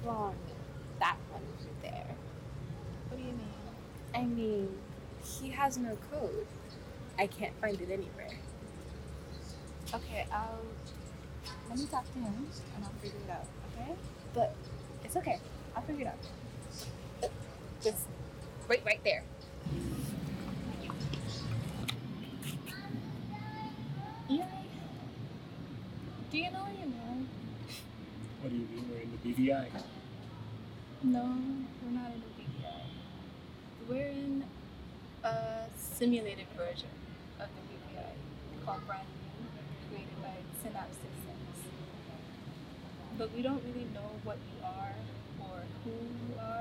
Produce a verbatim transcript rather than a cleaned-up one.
wrong with that one over there? What do you mean? I mean, he has no code. I can't find it anywhere. Okay, I'll let me talk to him and I'll figure it out. Okay? But it's okay. I'll figure it out. Just wait right there. Eli, do you know where you're now? What do you mean? We're in the B V I. No, we're not in the B V I. We're in a simulated version of the B V I called Brand New, created by Synapse Systems. But we don't really know what you are or who you are.